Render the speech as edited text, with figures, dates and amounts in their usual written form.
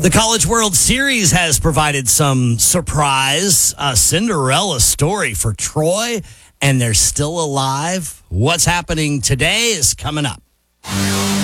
The College World Series has provided some surprise, a Cinderella story for Troy, and they're still alive. What's happening today is coming up.